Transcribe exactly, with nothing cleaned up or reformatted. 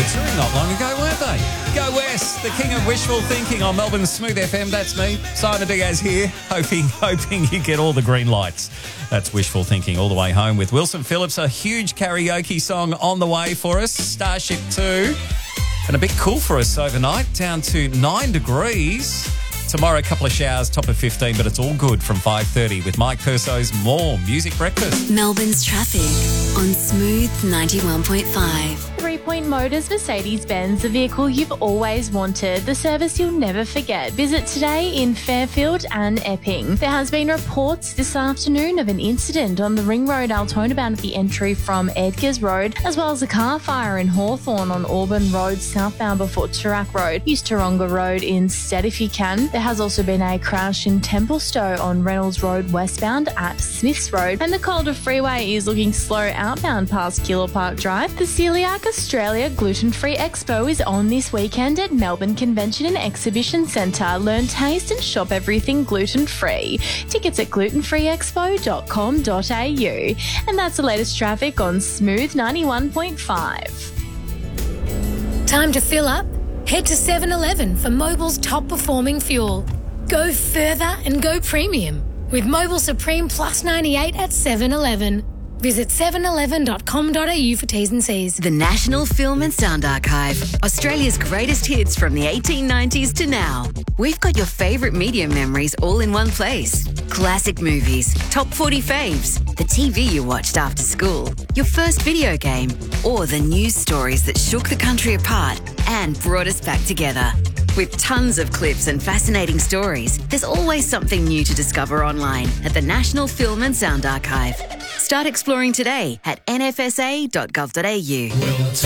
touring not long ago, weren't they? Go West, the king of wishful thinking on Melbourne's Smooth F M. That's me, Simon Diaz here, hoping, hoping you get all the green lights. That's wishful thinking all the way home with Wilson Phillips. A huge karaoke song on the way for us, Starship two. And a bit cool for us overnight, down to nine degrees. Tomorrow, a couple of showers, top of fifteen, but it's all good from five thirty with Mike Perso's More Music Breakfast. Melbourne's traffic on Smooth ninety-one point five. Three Point Motors Mercedes-Benz, the vehicle you've always wanted, the service you'll never forget. Visit today in Fairfield and Epping. There has been reports this afternoon of an incident on the Ring Road Altona bound at the entry from Edgars Road, as well as a car fire in Hawthorn on Auburn Road southbound before Turak Road. Use Taronga Road instead if you can. There has also been a crash in Templestowe on Reynolds Road westbound at Smiths Road, and the Calder Freeway is looking slow outbound past Keilor Park Drive. The Celiac Australia Gluten-Free Expo is on this weekend at Melbourne Convention and Exhibition Centre. Learn, taste and shop everything gluten-free. Tickets at gluten free expo dot com dot a u. And that's the latest traffic on Smooth ninety-one point five. Time to fill up? Head to seven eleven for Mobil's top performing fuel. Go further and go premium with Mobil Supreme Plus ninety-eight at seven eleven. Visit seven eleven dot com dot a u for T's and C's. The National Film and Sound Archive. Australia's greatest hits from the eighteen nineties to now. We've got your favourite media memories all in one place. Classic movies, top forty faves, the T V you watched after school, your first video game, or the news stories that shook the country apart and brought us back together. With tons of clips and fascinating stories, there's always something new to discover online at the National Film and Sound Archive. Start exploring today at n f s a dot gov dot a u.